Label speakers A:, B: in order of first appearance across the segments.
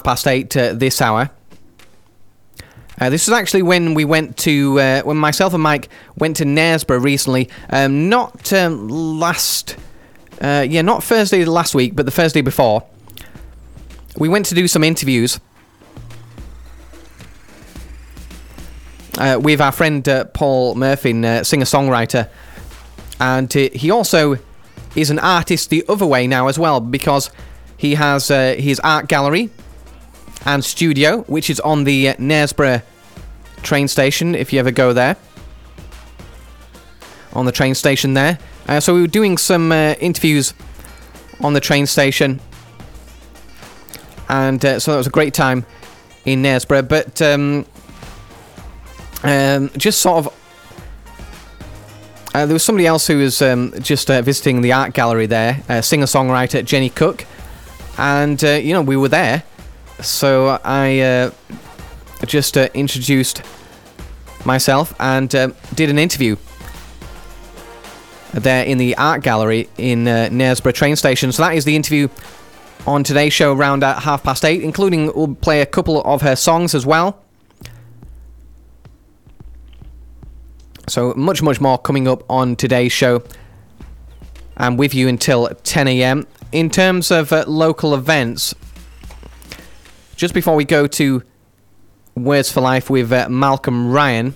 A: 8:30 this hour. This is actually when we went to, when myself and Mike went to Knaresborough recently. Not Thursday last week, but the Thursday before. We went to do some interviews with our friend Paul Murphy, singer-songwriter. And he also is an artist the other way now as well, because he has his art gallery and studio, which is on the Knaresborough train station, if you ever go there. On the train station there. So we were doing some interviews on the train station. And so that was a great time in Knaresborough. But just sort of... there was somebody else who was just visiting the art gallery there, singer-songwriter Jenny Cook. And, we were there. So I just introduced myself and did an interview there in the art gallery in Knaresborough train station. So that is the interview on today's show around at 8:30, including we'll play a couple of her songs as well. So much more coming up on today's show. I'm with you until 10 a.m. In terms of local events, just before we go to Words for Life with Malcolm Ryan,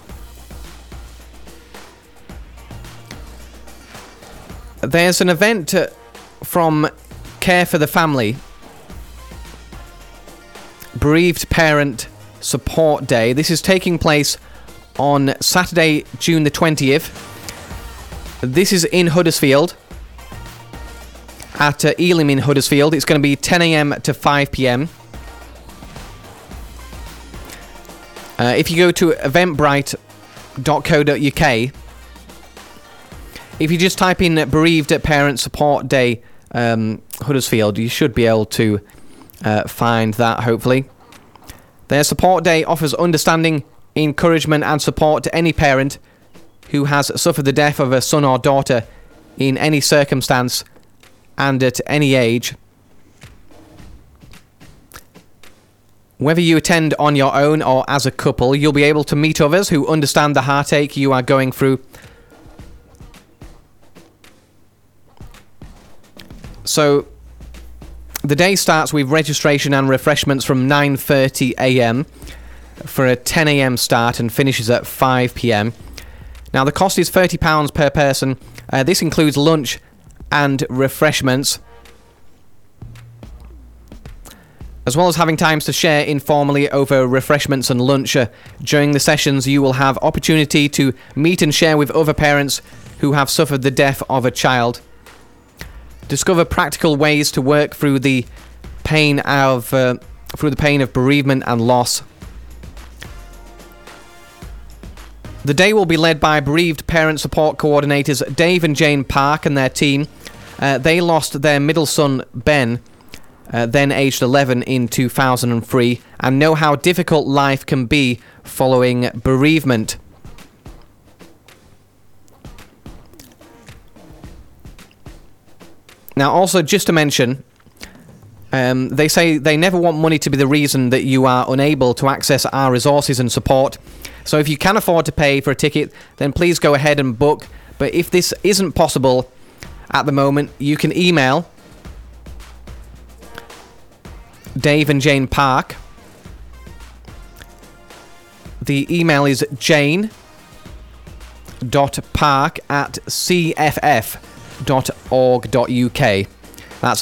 A: there's an event from Care for the Family, Bereaved Parent Support Day. This is taking place on Saturday, June the 20th. This is in Huddersfield, at Elim in Huddersfield. It's going to be 10 a.m. to 5 p.m. If you go to eventbrite.co.uk, if you just type in Bereaved Parent Support Day Huddersfield, you should be able to find that, hopefully. Their support day offers understanding, encouragement and support to any parent who has suffered the death of a son or daughter in any circumstance and at any age. Whether you attend on your own or as a couple, you'll be able to meet others who understand the heartache you are going through. So, the day starts with registration and refreshments from 9:30 a.m. for a 10 a.m. start and finishes at 5 p.m. Now, the cost is £30 per person. This includes lunch and refreshments, as well as having times to share informally over refreshments and lunch. During the sessions, you will have opportunity to meet and share with other parents who have suffered the death of a child. Discover practical ways to work through the pain of bereavement and loss. The day will be led by bereaved parent support coordinators Dave and Jane Park and their team. They lost their middle son Ben, then aged 11, in 2003, and know how difficult life can be following bereavement. Now, also, just to mention, they say they never want money to be the reason that you are unable to access our resources and support. So if you can afford to pay for a ticket, then please go ahead and book. But if this isn't possible at the moment, you can email Dave and Jane Park. The email is jane.park@cff.org.uk. That's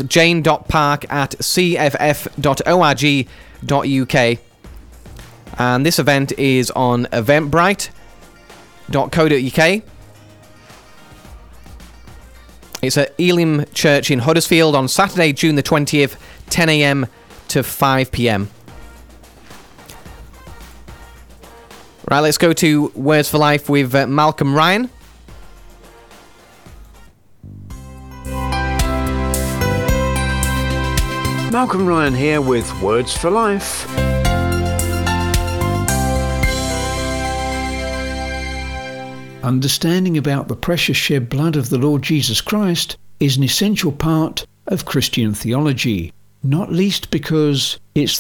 A: jane.park@cff.org.uk. And this event is on eventbrite.co.uk. It's at Elim Church in Huddersfield on Saturday, June the 20th, 10 a.m. to 5 p.m. Right, let's go to Words for Life with Malcolm Ryan.
B: Malcolm Ryan here with Words for Life.
C: Understanding about the precious shed blood of the Lord Jesus Christ is an essential part of Christian theology, not least because it's